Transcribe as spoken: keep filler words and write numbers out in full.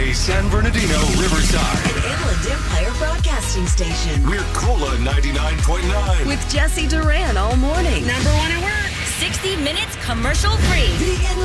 Bay, San Bernardino, Riverside. An Inland Empire Broadcasting Station. We're Cola ninety-nine point nine. With Jesse Duran all morning. Number one at work. sixty minutes commercial free. The